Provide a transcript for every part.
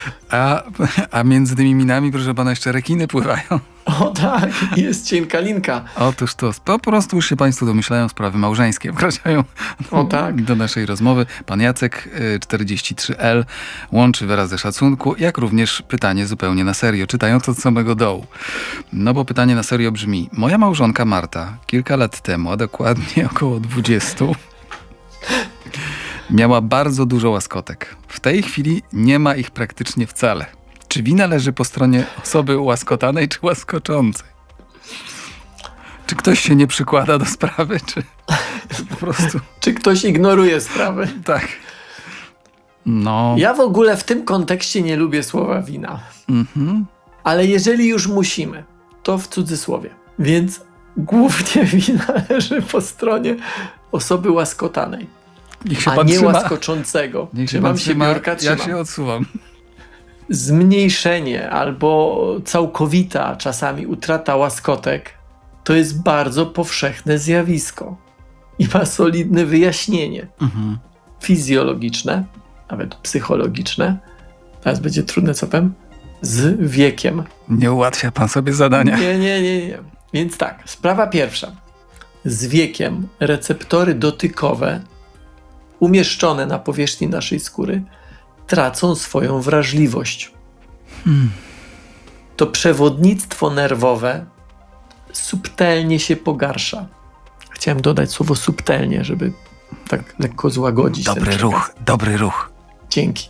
A między tymi minami, proszę pana, jeszcze rekiny pływają. O tak, jest cienka linka. Otóż to po prostu już się państwo domyślają, sprawy małżeńskie wkraczają do naszej rozmowy. Pan Jacek, 43L, łączy wyraz ze szacunku, jak również pytanie zupełnie na serio, czytając od samego dołu. No bo pytanie na serio brzmi: moja małżonka Marta kilka lat temu, a dokładnie około 20, miała bardzo dużo łaskotek. W tej chwili nie ma ich praktycznie wcale. Czy wina leży po stronie osoby łaskotanej czy łaskoczącej? Czy ktoś się nie przykłada do sprawy, czy po prostu... Czy ktoś ignoruje sprawy? Tak. No. Ja w ogóle w tym kontekście nie lubię słowa wina. Ale jeżeli już musimy, to w cudzysłowie. Więc głównie wina leży po stronie osoby łaskotanej, a nie łaskoczącego. Trzymam się biurka, ja się odsuwam. Zmniejszenie albo całkowita czasami utrata łaskotek to jest bardzo powszechne zjawisko i ma solidne wyjaśnienie fizjologiczne, nawet psychologiczne. Teraz będzie trudne, co powiem, z wiekiem. Nie ułatwia pan sobie zadania. Nie. Więc tak, sprawa pierwsza. Z wiekiem receptory dotykowe umieszczone na powierzchni naszej skóry tracą swoją wrażliwość. To przewodnictwo nerwowe subtelnie się pogarsza. Chciałem dodać słowo subtelnie, żeby tak lekko złagodzić. Dobry ruch. Dzięki.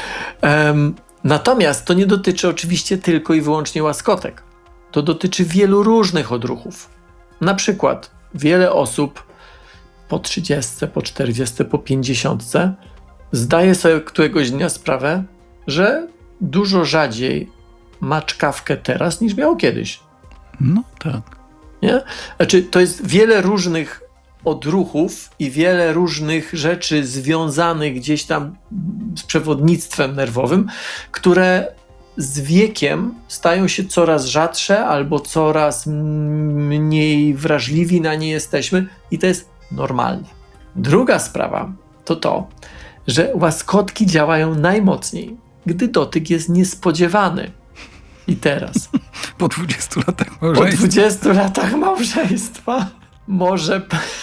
Natomiast to nie dotyczy oczywiście tylko i wyłącznie łaskotek. To dotyczy wielu różnych odruchów. Na przykład wiele osób po 30, po 40, po 50 zdaje sobie któregoś dnia sprawę, że dużo rzadziej ma czkawkę teraz niż miał kiedyś. No tak. Nie? Znaczy, to jest wiele różnych odruchów i wiele różnych rzeczy związanych gdzieś tam z przewodnictwem nerwowym, które z wiekiem stają się coraz rzadsze albo coraz mniej wrażliwi na nie jesteśmy i to jest normalne. Druga sprawa to, że łaskotki działają najmocniej, gdy dotyk jest niespodziewany. I teraz. Po 20 latach małżeństwa. Po 20 latach małżeństwa może,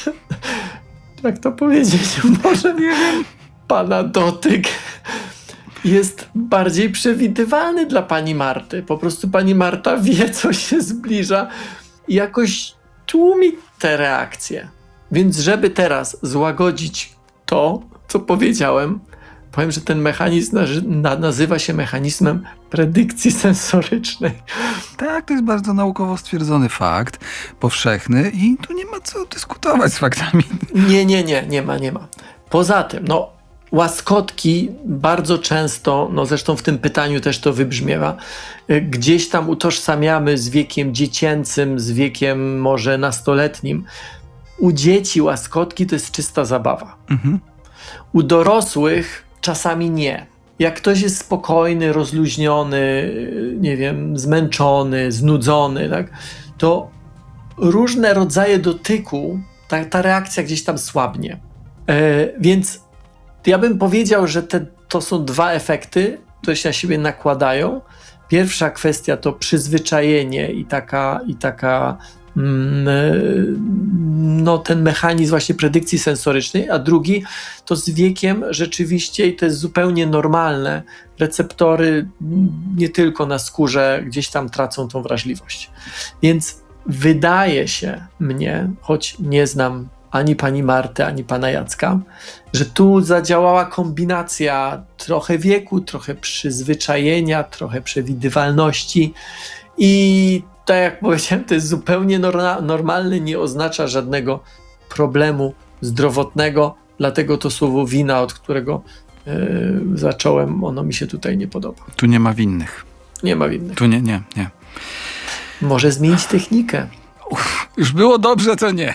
jak to powiedzieć, może nie wiem, pana dotyk jest bardziej przewidywalny dla pani Marty. Po prostu pani Marta wie, co się zbliża i jakoś tłumi te reakcje. Więc żeby teraz złagodzić to, co powiedziałem, powiem, że ten mechanizm nazywa się mechanizmem predykcji sensorycznej. Tak, to jest bardzo naukowo stwierdzony fakt, powszechny i tu nie ma co dyskutować z faktami. Nie ma. Poza tym, łaskotki bardzo często, zresztą w tym pytaniu też to wybrzmiewa, gdzieś tam utożsamiamy z wiekiem dziecięcym, z wiekiem może nastoletnim. U dzieci łaskotki to jest czysta zabawa. U dorosłych czasami nie. Jak ktoś jest spokojny, rozluźniony, nie wiem, zmęczony, znudzony, tak, to różne rodzaje dotyku, ta reakcja gdzieś tam słabnie. Więc ja bym powiedział, że to są dwa efekty, które się na siebie nakładają. Pierwsza kwestia to przyzwyczajenie i taka ten mechanizm właśnie predykcji sensorycznej, a drugi to z wiekiem rzeczywiście, i to jest zupełnie normalne, receptory nie tylko na skórze gdzieś tam tracą tą wrażliwość. Więc wydaje się mnie, choć nie znam ani pani Marty, ani pana Jacka, że tu zadziałała kombinacja trochę wieku, trochę przyzwyczajenia, trochę przewidywalności i tak jak powiedziałem, to jest zupełnie normalne, nie oznacza żadnego problemu zdrowotnego, dlatego to słowo wina, od którego zacząłem, ono mi się tutaj nie podoba. Tu nie ma winnych. Nie ma winnych. Tu nie. Może zmienić technikę. Już było dobrze, to nie.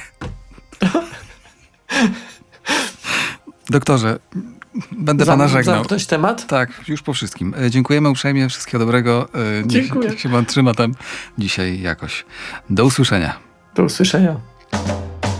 Doktorze, będę pana żegnał. Zamknąć temat? Tak, już po wszystkim. Dziękujemy uprzejmie, wszystkiego dobrego. Dziękuję. Niech się pan trzyma tam dzisiaj jakoś. Do usłyszenia. Do usłyszenia.